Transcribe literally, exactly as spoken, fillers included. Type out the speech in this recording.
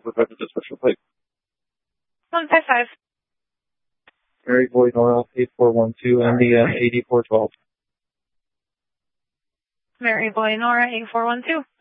provide the special plate. one five five. Mary Boy Nora eight four one two, M D M eighty-four twelve. Mary Boy Nora eight four one two.